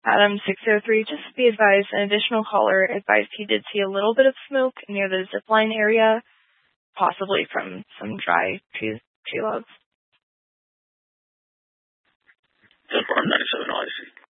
Adam 603, just be advised, an additional caller advised he did see a little bit of smoke near the zipline area, possibly from some dry tree logs. 10-4, 97, all I see.